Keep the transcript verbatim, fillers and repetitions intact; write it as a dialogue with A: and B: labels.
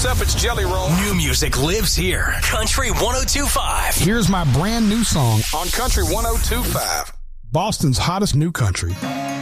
A: What's up? It's Jelly Roll.
B: New music lives here. Country one oh two point five.
C: Here's my brand new song
A: On Country one oh two point five.
C: Boston's hottest new country.